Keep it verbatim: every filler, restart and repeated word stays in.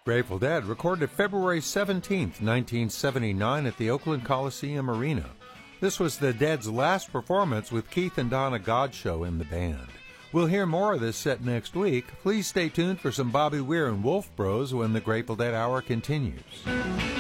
Grateful Dead recorded February seventeenth, nineteen seventy-nine at the Oakland Coliseum Arena. This was the Dead's last performance with Keith and Donna Godchaux in the band. We'll hear more of this set next week. Please stay tuned for some Bobby Weir and Wolf Bros when the Grateful Dead Hour continues.